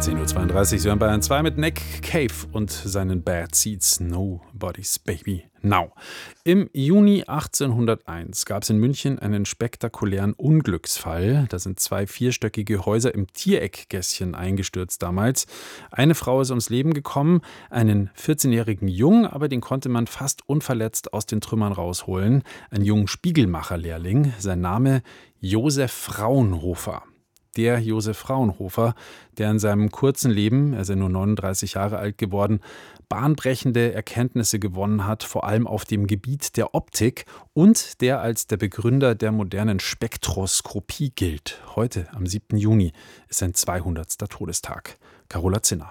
10:32 Uhr, Sie hören Bayern 2 mit Nick Cave und seinen Bad Seeds Nobody's Baby Now. Im Juni 1801 gab es in München einen spektakulären Unglücksfall. Da sind 2 vierstöckige Häuser im Tiereckgässchen eingestürzt damals. Eine Frau ist ums Leben gekommen, einen 14-jährigen Jungen, aber den konnte man fast unverletzt aus den Trümmern rausholen. Ein jungen Spiegelmacherlehrling, sein Name Josef Fraunhofer. Der Josef Fraunhofer, der in seinem kurzen Leben, er ist ja nur 39 Jahre alt geworden, bahnbrechende Erkenntnisse gewonnen hat, vor allem auf dem Gebiet der Optik und der als der Begründer der modernen Spektroskopie gilt. Heute, am 7. Juni, ist sein 200. Todestag. Carola Zinner.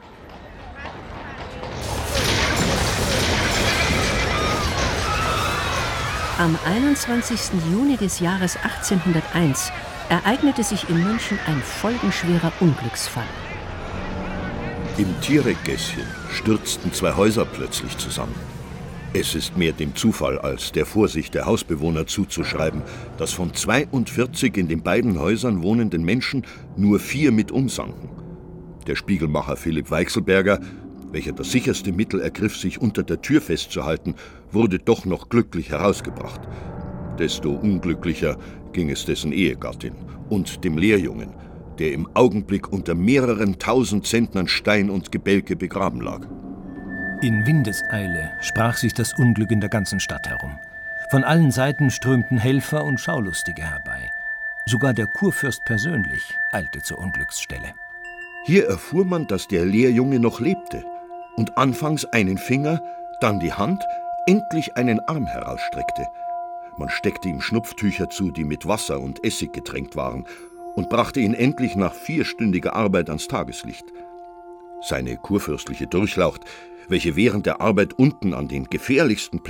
Am 21. Juni des Jahres 1801 ereignete sich in München ein folgenschwerer Unglücksfall. Im Tiereckgässchen stürzten 2 Häuser plötzlich zusammen. Es ist mehr dem Zufall als der Vorsicht der Hausbewohner zuzuschreiben, dass von 42 in den beiden Häusern wohnenden Menschen nur 4 mit umsanken. Der Spiegelmacher Philipp Weichselberger, welcher das sicherste Mittel ergriff, sich unter der Tür festzuhalten, wurde doch noch glücklich herausgebracht. Desto unglücklicher ging es dessen Ehegattin und dem Lehrjungen, der im Augenblick unter mehreren 1000 Zentnern Stein und Gebälke begraben lag. In Windeseile sprach sich das Unglück in der ganzen Stadt herum. Von allen Seiten strömten Helfer und Schaulustige herbei. Sogar der Kurfürst persönlich eilte zur Unglücksstelle. Hier erfuhr man, dass der Lehrjunge noch lebte und anfangs einen Finger, dann die Hand, endlich einen Arm herausstreckte. Man steckte ihm Schnupftücher zu, die mit Wasser und Essig getränkt waren, und brachte ihn endlich nach 4-stündiger Arbeit ans Tageslicht. Seine kurfürstliche Durchlaucht, welche während der Arbeit unten an den gefährlichsten